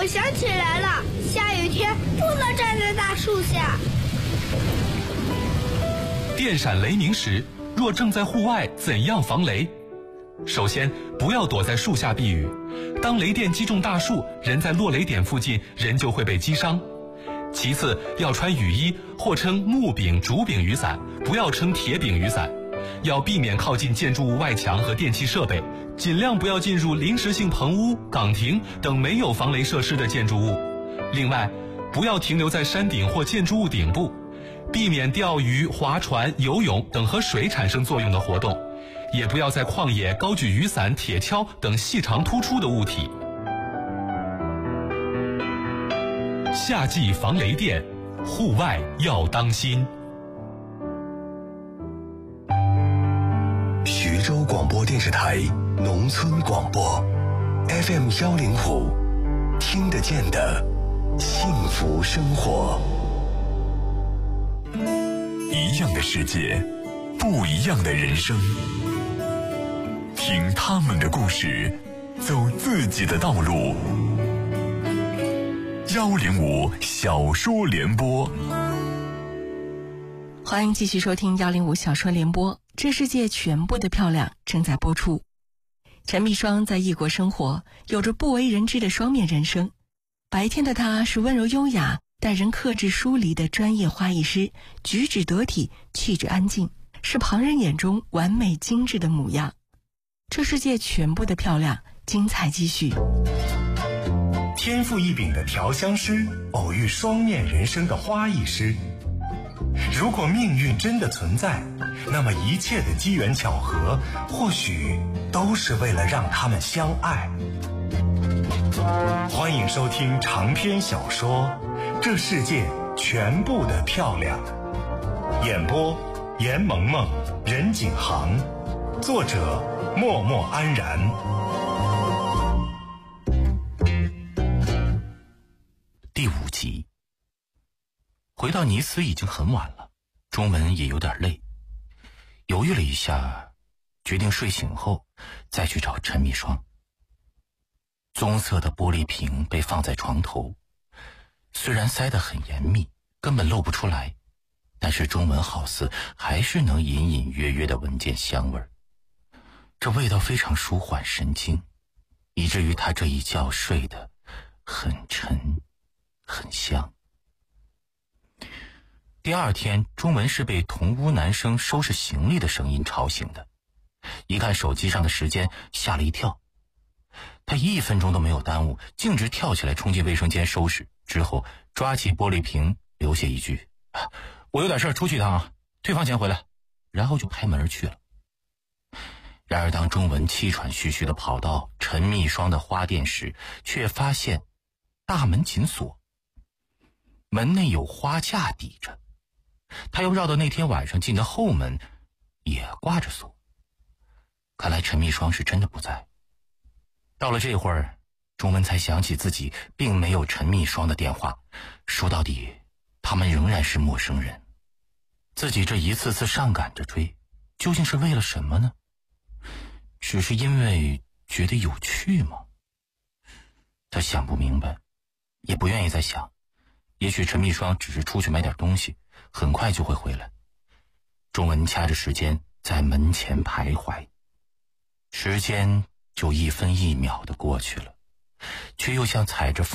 我想起来了，下雨天不能站在大树下。 电闪雷鸣时，若正在户外，怎样防雷？首先，不要躲在树下避雨。当雷电击中大树，人在落雷点附近，人就会被击伤。其次，要穿雨衣或撑木柄、竹柄雨伞，不要撑铁柄雨伞。要避免靠近建筑物外墙和电气设备，尽量不要进入临时性棚屋、岗亭等没有防雷设施的建筑物。另外，不要停留在山顶或建筑物顶部，避免钓鱼、划船、游泳等和水产生作用的活动，也不要在旷野高举雨伞、铁锹等细长突出的物体。夏季防雷电，户外要当心。 徐州广播电视台农村广播 FM105，听得见的幸福生活。 一样的世界，不一样的人生，听他们的故事，走自己的道路。105小说联播， 欢迎继续收听105小说联播。这世界全部的漂亮正在播出。陈蜜霜在异国生活，有着不为人知的双面人生。白天的她是温柔优雅、待人克制疏离的专业花艺师，举止得体，气质安静，是旁人眼中完美精致的模样。这世界全部的漂亮，精彩继续。 天赋异禀的调香师偶遇双面人生的花艺师。如果命运真的存在，那么一切的机缘巧合或许都是为了让他们相爱。欢迎收听长篇小说《这世界全部的漂亮》，演播严萌萌、任景航，作者默默安然。 第5集。回到尼斯已经很晚了，钟文也有点累，犹豫了一下，决定睡醒后再去找陈蜜霜。棕色的玻璃瓶被放在床头，虽然塞得很严密，根本露不出来，但是钟文好似还是能隐隐约约地闻见香味儿。这味道非常舒缓神经，以至于他这一觉睡得很沉很香。第二天，钟文是被同屋男生收拾行李的声音吵醒的。一看手机上的时间，吓了一跳。他1分钟都没有耽误，径直跳起来冲进卫生间收拾，之后抓起玻璃瓶，留下一句：“我有点事出去一趟啊，退房前回来。”然后就拍门而去了。然而当钟文气喘吁吁地跑到陈蜜霜的花店时，却发现大门紧锁，门内有花架抵着。他又绕到那天晚上进的后门，也挂着锁。看来陈蜜霜是真的不在。到了这会儿，钟文才想起自己并没有陈蜜霜的电话，说到底他们仍然是陌生人。自己这一次次上赶着追，究竟是为了什么呢？只是因为觉得有趣吗？他想不明白，也不愿意再想。也许陈蜜霜只是出去买点东西，很快就会回来。钟文掐着时间在门前徘徊，时间就1分1秒地过去了，却又像踩着